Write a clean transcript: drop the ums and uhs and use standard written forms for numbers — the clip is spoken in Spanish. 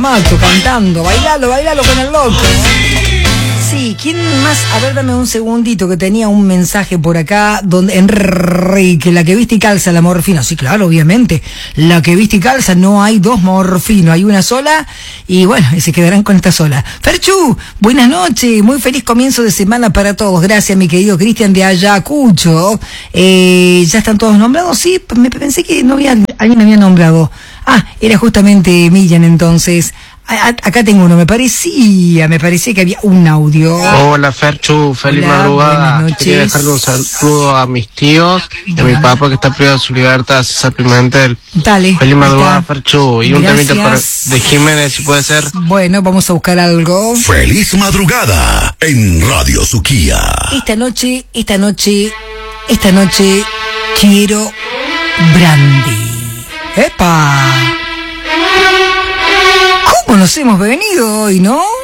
Mato cantando, bailalo con el loco. Sí, ¿quién más? A ver, dame un segundito que tenía un mensaje por acá donde Enrique, la que viste y calza la morfina. Sí, claro, obviamente. La que viste y calza, no hay dos morfinos, hay una sola y bueno, y se quedarán con esta sola. Ferchu, buenas noches, muy feliz comienzo de semana para todos. Gracias, mi querido Cristian de Ayacucho. ¿Ya están todos nombrados? Sí, me pensé que no había, alguien había nombrado. Ah, era justamente Millan entonces. Acá tengo uno, me parecía que había un audio. Hola Ferchu, feliz madrugada. Quería dejarle un saludo a mis tíos y a mi papá que está privado de su libertad, César Pimentel. Dale. Feliz madrugada Ferchu. Y un temita de Jiménez, si puede ser. Bueno, vamos a buscar algo. Feliz madrugada en Radio Suquía. Esta noche quiero brandy. ¡Epa! ¿Cómo nos hemos venido hoy, no?